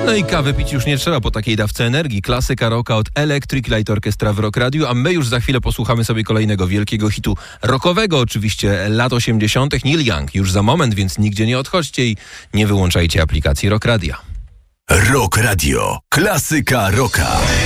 No i kawy pić już nie trzeba po takiej dawce energii. Klasyka rocka od Electric Light Orchestra w Rock Radio, a my już za chwilę posłuchamy sobie kolejnego wielkiego hitu rockowego, oczywiście lat 80. Neil Young. Już za moment, więc nigdzie nie odchodźcie i nie wyłączajcie aplikacji Rock Radia. Rock Radio. Klasyka rocka.